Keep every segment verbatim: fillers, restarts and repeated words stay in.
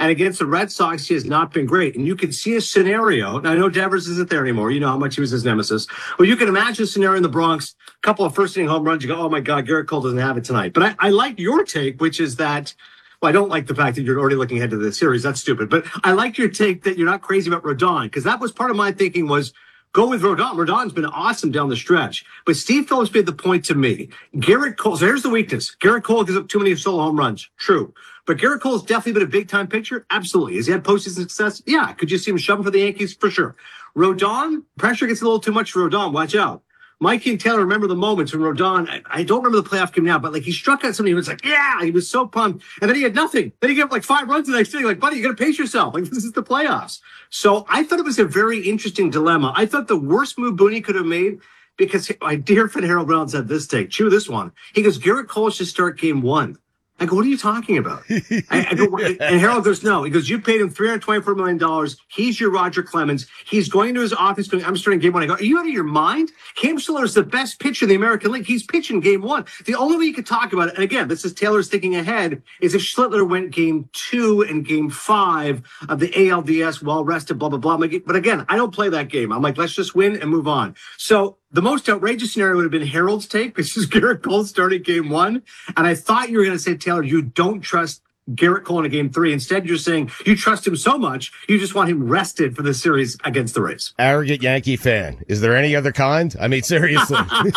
And against the Red Sox, he has not been great. And you can see a scenario. Now, I know Devers isn't there anymore. You know how much he was his nemesis. Well, you can imagine a scenario in the Bronx, a couple of first-inning home runs. You go, oh, my God, Garrett Cole doesn't have it tonight. But I, I like your take, which is that, well, I don't like the fact that you're already looking ahead to the series. That's stupid. But I like your take that you're not crazy about Rodon, because that was part of my thinking was, go with Rodon. Rodon's been awesome down the stretch. But Steve Phillips made the point to me. Garrett Cole, so here's the weakness. Garrett Cole gives up too many solo home runs. True. But Garrett Cole's definitely been a big-time pitcher. Absolutely. Has he had postseason success? Yeah. Could you see him shoving for the Yankees? For sure. Rodon, pressure gets a little too much for Rodon. Watch out. Mikey and Taylor remember the moments when Rodon, I, I don't remember the playoff game now, but like he struck out somebody who was like, yeah, he was so pumped. And then he had nothing. Then he gave up like five runs the next inning. Like, buddy, you got to pace yourself. Like, this is the playoffs. So I thought it was a very interesting dilemma. I thought the worst move Booney could have made, because my dear friend Harold Brown said this take, chew this one. He goes, Garrett Cole should start game one. I go, what are you talking about? I, I go, and Harold goes, no. He goes, you paid him three hundred twenty-four million dollars. He's your Roger Clemens. He's going to his office going, I'm starting game one. I go, are you out of your mind? Cam Schiller is the best pitcher in the American League. He's pitching game one. The only way you could talk about it, and again, this is Taylor's thinking ahead, is if Schlittler went game two and game five of the A L D S, well rested, blah, blah, blah. Like, but again, I don't play that game. I'm like, let's just win and move on. So the most outrageous scenario would have been Harold's take, which is Garrett Cole starting game one. And I thought you were going to say, Taylor, you don't trust Garrett Cole in a game three. Instead, you're saying you trust him so much, you just want him rested for the series against the Rays. Arrogant Yankee fan. Is there any other kind? I mean, seriously. Put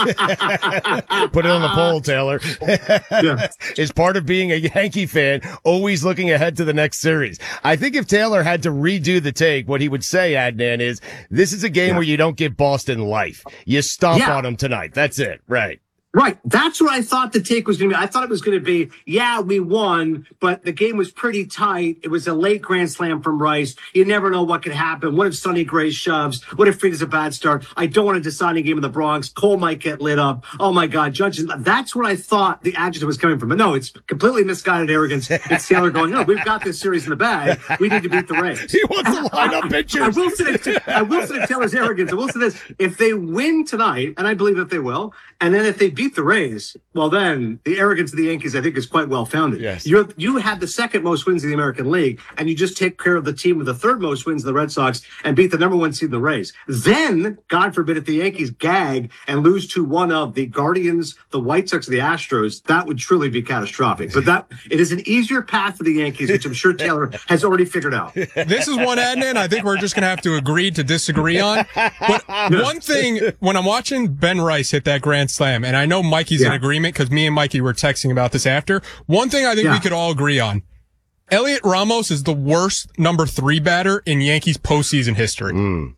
it on the poll, Taylor. Yeah. Is part of being a Yankee fan always looking ahead to the next series? I think if Taylor had to redo the take, what he would say, Adnan, is this is a game yeah. where you don't give Boston life. You stomp yeah. on them tonight. That's it. Right. Right. That's what I thought the take was going to be. I thought it was going to be, yeah, we won, but the game was pretty tight. It was a late grand slam from Rice. You never know what could happen. What if Sonny Gray shoves? What if Fried is a bad start? I don't want a deciding game in the Bronx. Cole might get lit up. Oh, my God. Judge, that's what I thought the adjective was coming from. But no, it's completely misguided arrogance. It's Taylor going, no, we've got this series in the bag. We need to beat the Rays. He wants to line up pitchers. I will say to, I will say to Taylor's arrogance. I will say this. If they win tonight, and I believe that they will, and then if they beat the Rays, well, then the arrogance of the Yankees, I think, is quite well founded. Yes. You're, you had the second most wins in the American League, and you just take care of the team with the third most wins, the Red Sox, and beat the number one seed, the Rays. Then, God forbid, if the Yankees gag and lose to one of the Guardians, the White Sox, or the Astros, that would truly be catastrophic. But that it is an easier path for the Yankees, which I'm sure Taylor has already figured out. This is one, Adnan, I think we're just going to have to agree to disagree on. But one thing, when I'm watching Ben Rice hit that grand slam, and I know Mikey's yeah. in agreement because me and Mikey were texting about this after. One thing I think yeah. we could all agree on. Elliot Ramos is the worst number three batter in Yankees postseason history. Mm.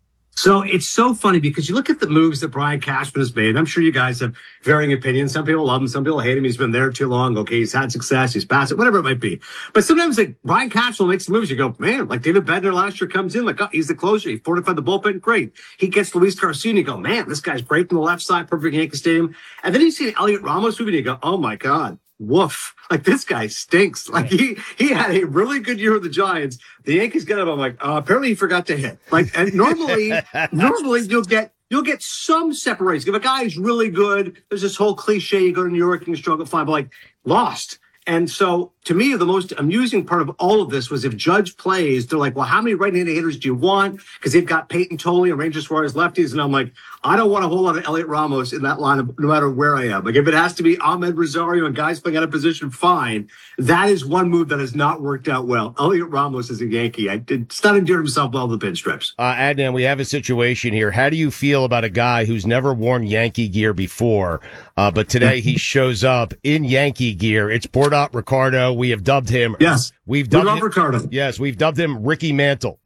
So it's so funny because you look at the moves that Brian Cashman has made. I'm sure you guys have varying opinions. Some people love him. Some people hate him. He's been there too long. Okay, he's had success. He's passed it, whatever it might be. But sometimes like Brian Cashman makes moves. You go, man, like David Bednar last year comes in. Like, oh, he's the closer. He fortified the bullpen. Great. He gets Luis Garcia and you go, man, this guy's great from the left side. Perfect Yankee Stadium. And then you see Elliot Ramos move and you go, oh, my God. Woof. Like, this guy stinks. Like, he he had a really good year with the Giants. The Yankees get him. I'm like, uh, apparently he forgot to hit. Like, and normally, normally you'll get you'll get some separation. If a guy is really good, there's this whole cliche, you go to New York and you struggle fine, but like, lost. And so, to me, the most amusing part of all of this was if Judge plays, they're like, well, how many right-handed hitters do you want? Because they've got Peyton Tolley and Ranger Suarez lefties. And I'm like, I don't want a whole lot of Elliot Ramos in that lineup, no matter where I am. Like, if it has to be Ahmed Rosario and guys playing out of position, fine. That is one move that has not worked out well. Elliot Ramos is a Yankee. I did not endear himself well to the pinstripes. Uh, Adnan, we have a situation here. How do you feel about a guy who's never worn Yankee gear before, uh, but today he shows up in Yankee gear? It's Bordot Ricardo. We have dubbed him. Yes. We've dubbed we love him, Ricardo. Yes, we've dubbed him Ricky Mantle.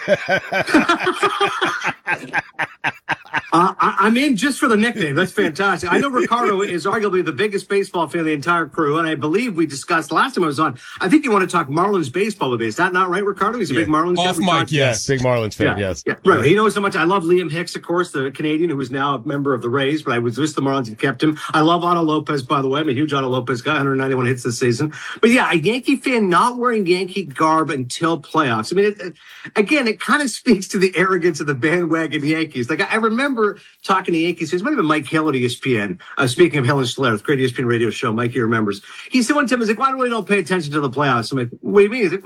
Uh, I, I'm in just for the nickname. That's fantastic. I know Ricardo is arguably the biggest baseball fan of the entire crew, and I believe we discussed last time I was on. I think you want to talk Marlins baseball with me. Is that not right, Ricardo? He's a yeah. big Marlins Off guy. mic, yes. Big Marlins fan, yeah. yes. Yeah. Right. He knows so much. I love Liam Hicks, of course, the Canadian who is now a member of the Rays, but I was with the Marlins and kept him. I love Otto Lopez, by the way. I'm a huge Otto Lopez guy, one hundred ninety-one hits this season. But yeah, a Yankee fan not wearing Yankee garb until playoffs. I mean, it, it, again, it kind of speaks to the arrogance of the bandwagon Yankees. Like, I, I remember talking to Yankees fans, might have been Mike Hill at E S P N. Uh, speaking of Hill and Schler, the great E S P N radio show, Mikey remembers. He said one time, he's like, why do we don't pay attention to the playoffs? I'm like, what do you mean? He's like,